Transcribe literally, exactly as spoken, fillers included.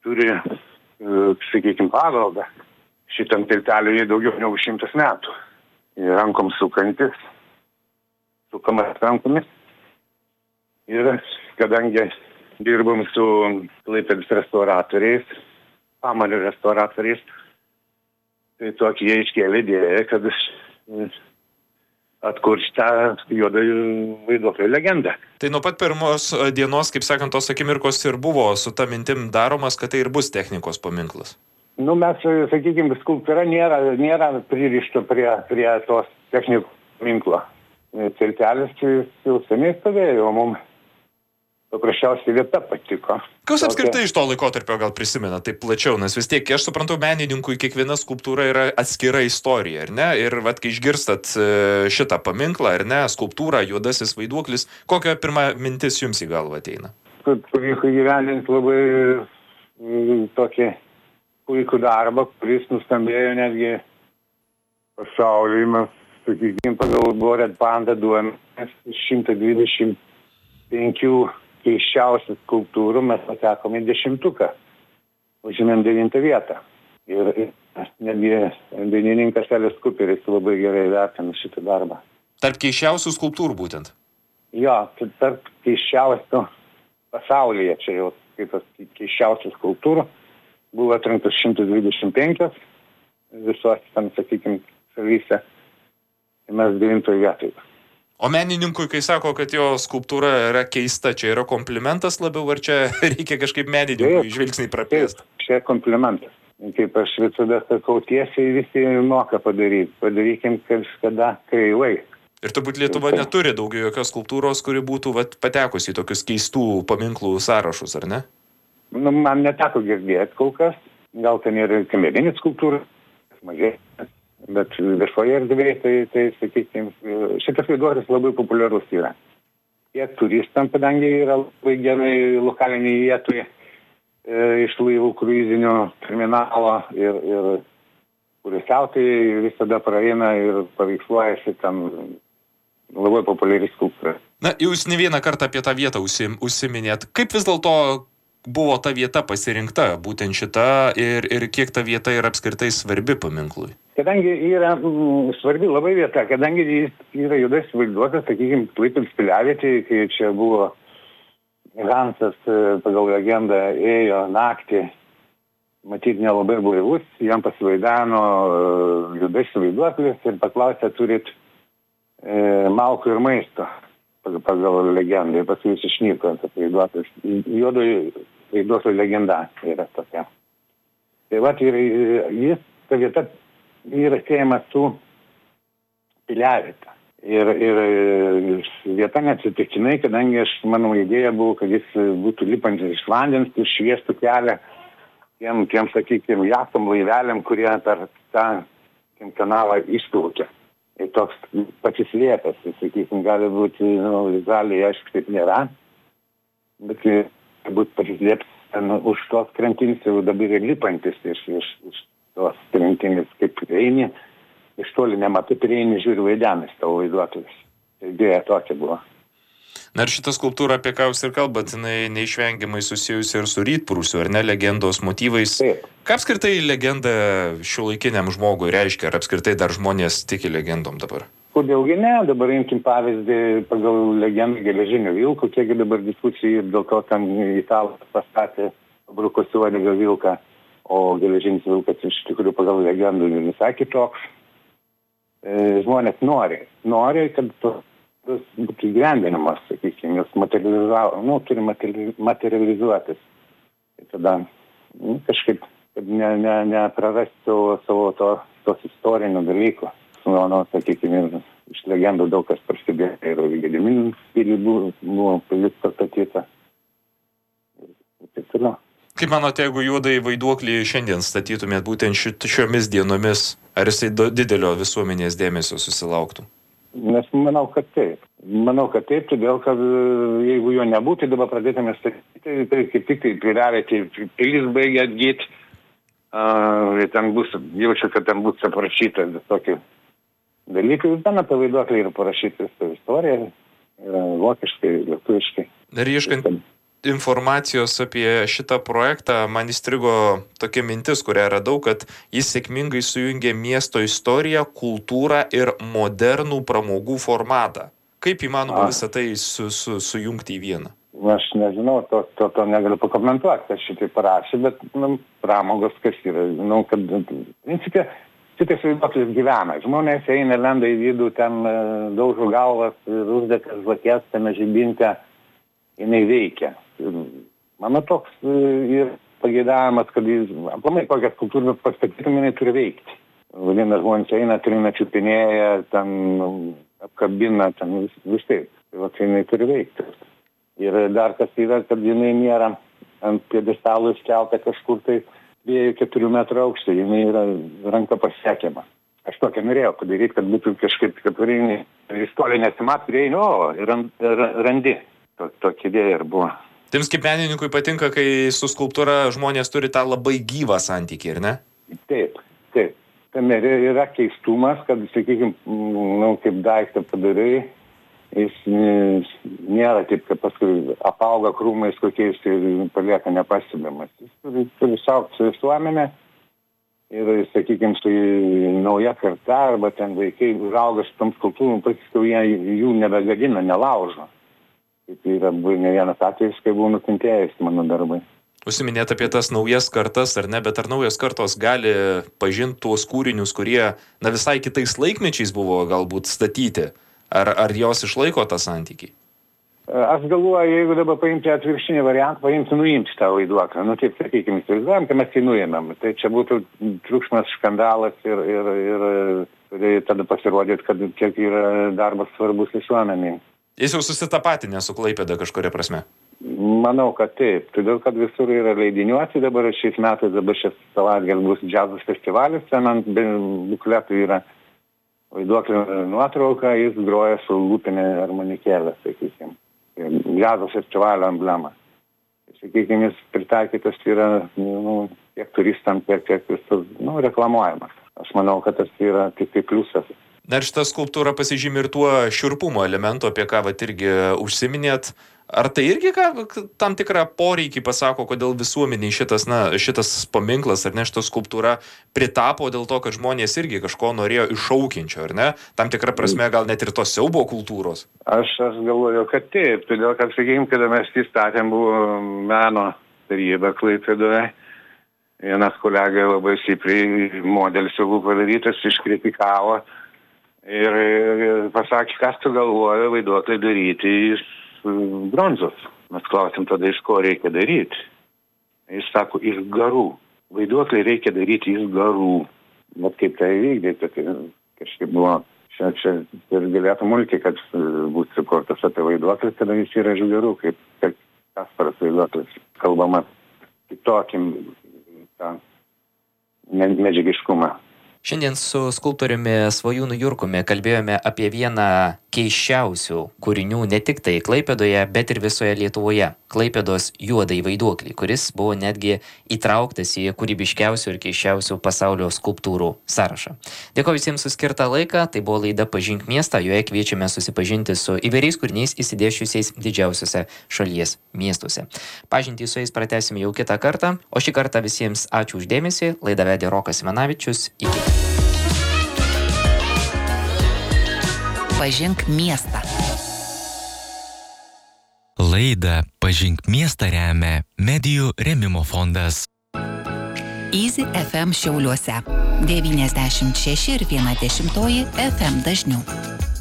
turi, sakykime, paveldą. Šitam tilteliui daugiau negu šimtas metų. Rankom sukantis, sukamas rankomis. Ir kadangi dirbam su Klaipėdos restauratoriais, Pamario restauratoriais, tai tokie iškėlė idėją, kad atkurs tą juodąjį vaiduoklio legendą. Tai nuo pat pirmos dienos, kaip sakant, tos akimirkos ir buvo su ta mintim daromas, kad tai ir bus technikos paminklas. Nu, mes, sakykime, skulptūra nėra, nėra pririšta prie, prie tos technikos paminklo. Tiltelis jau seniai stovėjo, o mums paprasčiausiai vieta patiko. Kas apskritai iš to laikotarpio gal prisimena taip plačiau, nes vis tiek, aš suprantu, menininkui kiekviena skulptūra yra atskira istorija, ar ne? Ir vat, kai išgirstat šitą paminklą, ar ne, skulptūrą, juodasis vaiduoklis, kokia pirma mintis jums į galvą ateina? Kad pavyko įgyvendinti labai tokį puikų darbą, kuris nuskambėjo netgi pasaulyje, mes, sakykime, pagal Bored Panda duomenis šimtas dvidešimt penki keiščiausių skulptūrų mes patekome į dešimtuką, užėmėm devintą vietą. Ir netgi dainininkas Elis Kuperis labai gerai vertina šitą darbą. Tarp keiščiausių skulptūrų būtent? Jo, tarp keiščiausių pasaulyje, čia jau kaip keiščiausių skulptūrų, buvo atrinktas šimtas dvidešimt penki visos, tam, sakykime, šalyse. Mes devintoje vietoje. O menininkui, kai sako, kad jo skulptūra yra keista, čia yra komplimentas labiau, ar čia reikia kažkaip menininkui žvilgsnį praplėsti? Čia komplimentas. Kaip aš visada sakau, tiesiai visi moka padaryti. Padarykim kažkada kreivai. Ir turbūt Lietuva neturi daugiau jokios skulptūros, kuri būtų vat, patekusi į tokius keistų paminklų sąrašus, ar ne? Nu, man neteko girdėti kol kas. Gal ten yra kamerinis skulptūra, mažai. Bet viešoje erdvėje, tai, tai sakykime, šitas vaiduoklis labai populiarus yra. Tiek turistam, kadangi yra labai gerai lokaliniai vietoje e, iš laivų kruizinio terminalo ir, ir poilsiautojai visada praeina ir paveiksluojasi tam labai populiari skulptūra. Na, jūs ne vieną kartą apie tą vietą užsim, užsiminėt. Kaip vis dėlto buvo ta vieta pasirinkta, būtent šita, ir, ir kiek ta vieta yra apskritai svarbi paminklui? Kadangi yra mm, svarbi labai vieta, kadangi jis yra juodasis vaiduoklis, sakykime, Klaipėdos piliavietėje, kai čia buvo Hansas, pagal legendą, ėjo naktį, matyti nelabai blaivus, jam pasivaidano juodasis vaiduoklis ir paklausė, turit e, malkų ir maisto, pagal, pagal legendą, ir paskui jis išnyko, tas vaiduoklis. Juodojo vaiduoklio legenda yra tokia. Tai va, ir jis, ta vieta, yra siejama su piliaviete. Ir, ir vieta neatsitiktinai, kadangi aš, mano idėja buvo, kad jis būtų lipantis iš vandens ir šviestų kelią tiem, tiem sakykime, jachtom laiveliam, kurie per tą kanalą išplaukia. Ir toks pasislėpęs, sakykime, gali būti, nu, vizualiai, aišku, taip nėra, bet būt pasislėpęs ten už tos krantinės jau dabar ir lipantis iš, iš, iš tos krantinės, kaip eini, iš toli nematai, prieini, žiūri vaidenis tavo vaiduoklis. Idėja tokia buvo. Na ir šitą skulptūrą, apie ką jūs ir kalbat, jinai neišvengiamai susijusi ir su Rytprūsiu, ar ne, legendos motyvais. Taip. Ką apskritai legenda šiuolaikiniam žmogui reiškia, ar apskritai dar žmonės tiki legendom dabar? Kodėlgi ne, dabar imkim pavyzdį pagal legendą Geležinio vilko, kiekgi dabar diskusijų ir dėl to tam italas pastatė pabrukusių uodegą vilką, o Geležinis vilkas iš tikrųjų pagal legendų visai kitoks. E, žmonės nori, nori, kad tas būtų įgyvendinimas, sakykime, jos materializavo, nu, turi materializuotis. Tai tada nu, kažkaip, kad ne, ne, neprarasti savo, savo to, tos istorinio dalyko. Nu, nu, sakykime, iš legendų daug kas prasidėjo ir Gediminas pilį buvo, buvo pilis pastatyta. Ir taip toliau. Kaip manote, jeigu juodąjį vaiduoklį šiandien statytumėt būtent šiomis dienomis, ar jisai didelio visuomenės dėmesio susilauktų? Nes manau, kad taip. Manau, kad taip, todėl, kad jeigu jo nebūtų, dabar pradėtume statyti, tai kaip tik tai piliavietė pilis baigia atgyti, uh, ten bus, jaučiu, kad ten bus aprašyta visokių dalykų. Ten apie vaiduoklį yra parašyta visą istoriją, vokiškai, lietuviškai. Dar ieškant, informacijos apie šitą projektą, man įstrigo tokia mintis, kurią radau, kad jis sėkmingai sujungia miesto istoriją, kultūrą ir modernų pramogų formatą. Kaip įmanoma visą tai su, su, sujungti į vieną? Aš nežinau, to, to, to negaliu pakomentuoti, kas šitai parašė, bet nu, pramogos kas yra. Nu, kad, principė, šitas vaiduoklis gyvena. Žmonės eina, lenda į vidų, ten daužo galvas, uždekas žvakės, tame žibinte, jinai veikia. Mano toks ir pageidavimas, kad jis, aplamai kokias kultūrinės pastatytum, jinai turi veikti. Vadina, žmonės eina, trina, čiupinėja, ten apkabina, ten vis, vis taip. Tai va, jinai turi veikti. Ir dar kas yra, kad jinai nėra ant pjedestalų iškelta kažkur tai dviejų keturių metrų aukštį, jinai yra ranka pasiekiama. Aš tokia norėjau padaryti, kad būtų kažkaip, kad varinį istoriją nesimat, prieini, o, ir randi. Tokia idėja ir buvo. Tiems kaip menininkui patinka, kai su skulptūra žmonės turi tą labai gyvą santykį, ir ne? Taip, taip. Tame yra keistumas, kad, sakykime, nu, kaip daiktą padarai, jis nėra taip, kad paskui apauga krūmais kokiais ir palieka nepastebimas. Jis turi, turi saugti su visuomenė ir, sakykime, su nauja karta arba ten vaikai užauga su tom skulptūrom, paskui jie jų nebegadina, nelaužo. Taip yra buvo ne vienas atvejis, kai buvo nukentėjęs mano darbai. Užsiminėt apie tas naujas kartas, ar ne, bet ar naujas kartos gali pažinti tuos kūrinius, kurie na, visai kitais laikmečiais buvo galbūt statyti? Ar, ar jos išlaiko tą santykį? Aš galvoju, jeigu dabar paimti atvirkštinį variantą, paimti nuimti tą vaiduoklį. Nu taip, sakykime, įsivaizduojam, kad mes jį nuėmėm. Tai čia būtų triukšmas, skandalas ir, ir, ir tada pasirodyt, kad kiek yra darbas svarbus visuomeniai. Jis jau susitapatinė su Klaipėda kažkuria prasme? Manau, kad taip. Todėl, kad visur yra leidiniuoti dabar šiais metais, dabar šis savaitgalis bus džiazos festivalis, ten ant bukletų yra vaiduoklio nuotrauka, jis groja su lūpinė armonikėlė, sakykime. Džiazos festivalio emblema. Sakykime, jis pritaikytas yra nu, tiek turistam, tiek, tiek visur nu, reklamuojamas. Aš manau, kad tas yra tik tai pliusas. Na ir šitą skulptūrą pasižymi ir tuo šiurpumo elementu, apie ką vat irgi užsiminėt. Ar tai irgi ką, tam tikrą poreikį pasako, kodėl visuomeniai šitas, na, šitas paminklas ar ne, šita skulptūra pritapo dėl to, kad žmonės irgi kažko norėjo iššaukiančio, ar ne? Tam tikrą prasme gal net ir tos siaubo kultūros. Aš, aš galvoju, kad taip. Todėl, kad, sakykime, kada mes įstatėm, buvo meno taryba Klaipėdoje. Vienas kolega labai stipriai modelis jau buvo padarytas, iškritikavo. Ir pasakė, kas tu galvoja vaiduoklį daryti iš bronzos. Mes klausėm tada, iš ko reikia daryti. Jis sako, iš garų. Vaiduoklį reikia daryti iš garų. Bet kaip tai vykdyti, tai kažkaip buvo, čia, čia ir galėtų multi, kad būtų sukurtas apie vaiduoklį, kada jis yra iš garų, kaip, kaip Kasparas vaiduoklis. Kalbama kitokim tą medžiagiškumą. Šiandien su skulptoriumi Svajūnu Jurkumi kalbėjome apie vieną keisčiausių kūrinių ne tik tai Klaipėdoje, bet ir visoje Lietuvoje. Klaipėdos juodąjį vaiduoklį, kuris buvo netgi įtrauktas į kūrybiškiausių ir keisčiausių pasaulio skulptūrų sąrašą. Dėkoju visiems už skirtą laiką, tai buvo laida Pažink miestą, joje kviečiame susipažinti su įvairiais kūriniais įsidėsčiusiais didžiausiuose šalies miestuose. Pažintį su jais pratęsime jau kitą kartą, o šį kartą visiems ačiū už dėmesį, laidą vedė Rokas Simanavičius, iki. Pažink miestą. Laidą Pažink miestą remia Medijų rėmimo fondas. Easy F M Šiauliuose. devyniasdešimt šeši ir viena dešimtoji F M dažnių.